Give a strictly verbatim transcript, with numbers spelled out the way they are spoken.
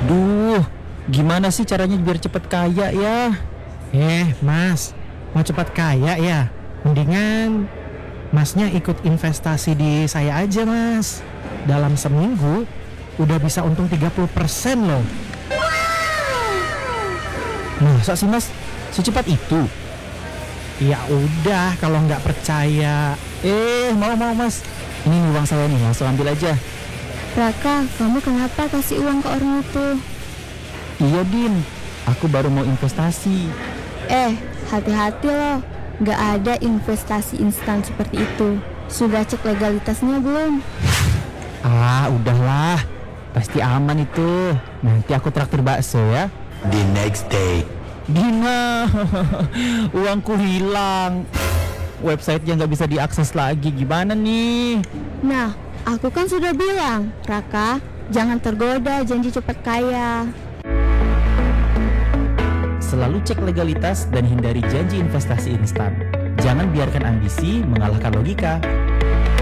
Aduh, gimana sih caranya biar cepet kaya ya? Eh, Mas, mau cepat kaya ya? Mendingan Masnya ikut investasi di saya aja, Mas. Dalam seminggu udah bisa untung tiga puluh persen loh. Masa sih mas, secepat itu? Ya udah, kalau nggak percaya. Eh, mau mau mas. Ini nih uang saya nih, langsung ambil aja. Raka, kamu kenapa kasih uang ke orang itu? Iya Din, aku baru mau investasi. Eh, hati-hati loh. Nggak ada investasi instan seperti itu. Sudah cek legalitasnya belum? Ah, udahlah. Pasti aman itu. Nanti aku traktir bakso ya. The next day. Dina, uangku hilang. Websitenya nggak bisa diakses lagi. Gimana nih? Nah, aku kan sudah bilang, Raka, jangan tergoda janji cepat kaya. Selalu cek legalitas dan hindari janji investasi instan. Jangan biarkan ambisi mengalahkan logika.